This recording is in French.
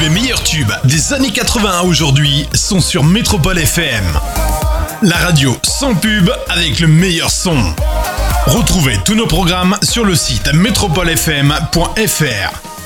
Les meilleurs tubes des années 80 à aujourd'hui sont sur Métropole FM. La radio sans pub avec le meilleur son. Retrouvez tous nos programmes sur le site metropolefm.fr.